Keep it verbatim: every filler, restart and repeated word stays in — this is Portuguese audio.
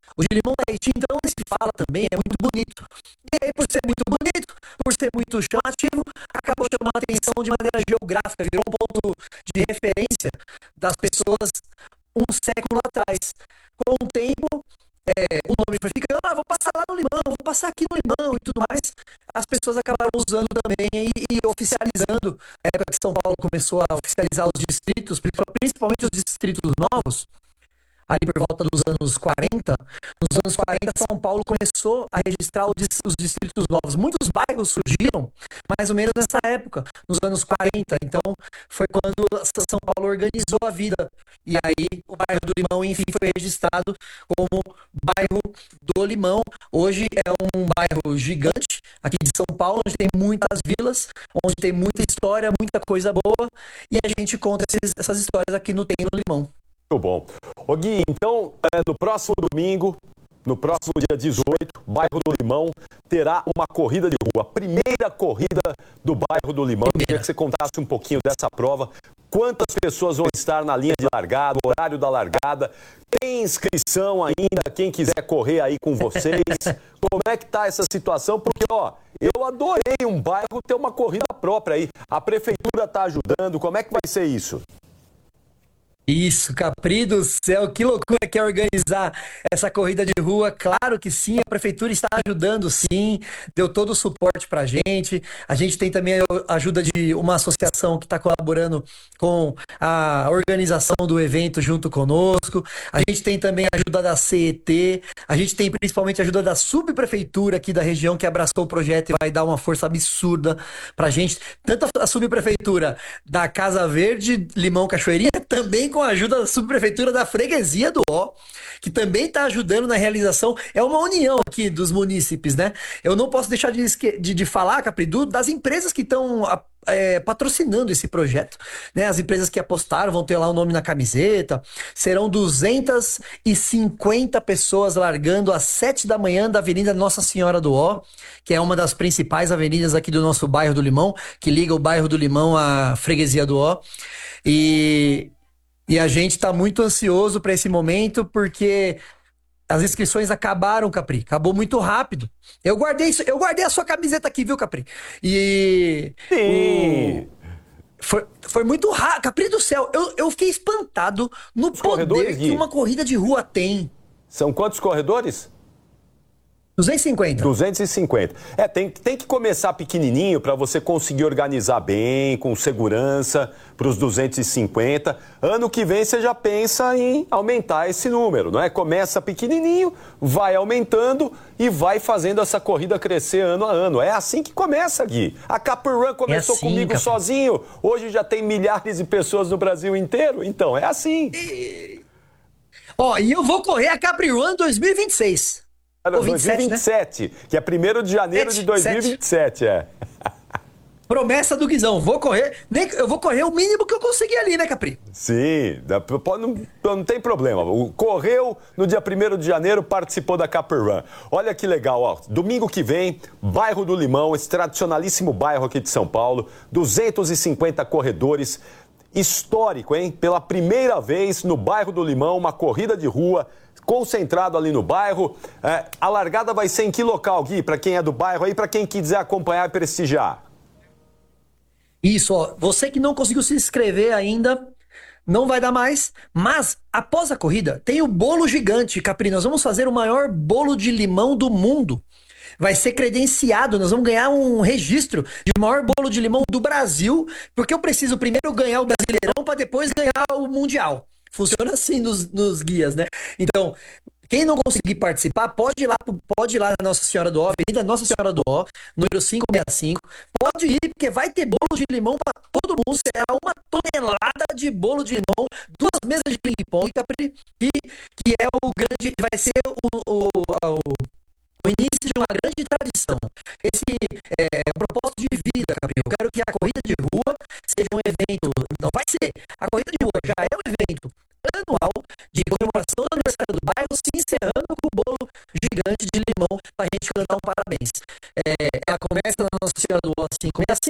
O de limão Tahiti, então, ele se fala também, é muito bonito. E aí, por ser muito bonito, por ser muito chamativo, acabou chamando a atenção de maneira geográfica, virou um ponto de referência das pessoas um século atrás. Com o tempo, é, o nome foi ficando, ah, vou passar lá no Limão, vou passar aqui no Limão e tudo mais. As pessoas acabaram usando também e, e oficializando. Na época que São Paulo começou a oficializar os distritos, principalmente os distritos novos, ali por volta dos anos quarenta, nos anos quarenta, São Paulo começou a registrar os distritos novos. Muitos bairros surgiram mais ou menos nessa época, nos anos quarenta. Então, foi quando São Paulo organizou a vida. E aí, o bairro do Limão, enfim, foi registrado como bairro do Limão. Hoje é um bairro gigante aqui de São Paulo, onde tem muitas vilas, onde tem muita história, muita coisa boa. E a gente conta esses, essas histórias aqui no Tem no Limão. Muito bom. Ô Gui, então, é, no próximo domingo, no próximo dia dezoito, o bairro do Limão terá uma corrida de rua. A primeira corrida do bairro do Limão. Eu queria que você contasse um pouquinho dessa prova. Quantas pessoas vão estar na linha de largada, o horário da largada? Tem inscrição ainda? Quem quiser correr aí com vocês? Como é que tá essa situação? Porque, ó, eu adorei um bairro ter uma corrida própria aí. A prefeitura tá ajudando. Como é que vai ser isso? Isso, Capri do céu, que loucura que é organizar essa corrida de rua. Claro que sim, a prefeitura está ajudando sim, deu todo o suporte pra gente. A gente tem também a ajuda de uma associação que está colaborando com a organização do evento junto conosco. A gente tem também a ajuda da C E T, a gente tem principalmente a ajuda da subprefeitura aqui da região que abraçou o projeto e vai dar uma força absurda pra gente. Tanto a subprefeitura da Casa Verde, Limão Cachoeirinha, também com a ajuda da subprefeitura da Freguesia do Ó, que também está ajudando na realização. É uma união aqui dos munícipes, né? Eu não posso deixar de, de, de falar, Capridu, das empresas que estão é, patrocinando esse projeto, né? As empresas que apostaram vão ter lá o nome na camiseta. Serão duzentas e cinquenta pessoas largando às sete da manhã da Avenida Nossa Senhora do Ó, que é uma das principais avenidas aqui do nosso bairro do Limão, que liga o bairro do Limão à Freguesia do Ó. E... E a gente está muito ansioso para esse momento, porque as inscrições acabaram, Capri. Acabou muito rápido. Eu guardei isso, eu guardei a sua camiseta aqui, viu, Capri? E... Sim! O... Foi, foi muito rápido. Capri do céu, eu, eu fiquei espantado no Os poder que Gui, uma corrida de rua tem. São quantos corredores? duzentos e cinquenta. duzentos e cinquenta. É, tem, tem que começar pequenininho para você conseguir organizar bem, com segurança, para os duzentos e cinquenta. Ano que vem você já pensa em aumentar esse número, não é? Começa pequenininho, vai aumentando e vai fazendo essa corrida crescer ano a ano. É assim que começa, Gui. A Capri Run começou é assim, comigo Capri. sozinho, hoje já tem milhares de pessoas no Brasil inteiro, então é assim. E... Ó, e eu vou correr a Capri Run dois mil e vinte e seis. dois mil e vinte e sete, né? Que é primeiro de janeiro de dois mil e vinte e sete, é. Promessa do Guizão, vou correr, nem, eu vou correr o mínimo que eu conseguir ali, né, Capri? Sim, não, não tem problema. Correu no dia primeiro de janeiro, participou da Capri Run. Olha que legal, ó. Domingo que vem, bairro do Limão, esse tradicionalíssimo bairro aqui de São Paulo, duzentos e cinquenta corredores. Histórico, hein? Pela primeira vez no bairro do Limão, uma corrida de rua concentrado ali no bairro. É, a largada vai ser em que local, Gui? Para quem é do bairro aí, para quem quiser acompanhar e prestigiar. Isso, ó. Você que não conseguiu se inscrever ainda, não vai dar mais. Mas, após a corrida, tem o bolo gigante, Capri. Nós vamos fazer o maior bolo de limão do mundo. Vai ser credenciado, nós vamos ganhar um registro de maior bolo de limão do Brasil, porque eu preciso primeiro ganhar o Brasileirão para depois ganhar o Mundial. Funciona assim nos, nos guias, né? Então, quem não conseguir participar, pode ir lá, pode ir lá na Nossa Senhora do Ó, Avenida Nossa Senhora do Ó, número quinhentos e sessenta e cinco. Pode ir, porque vai ter bolo de limão para todo mundo. Será uma tonelada de bolo de limão, duas mesas de ping-pong, que, que é o grande, vai ser o, o, o o início de uma grande tradição. Esse é um propósito de vida, Gabriel. Eu quero que a corrida de rua seja um evento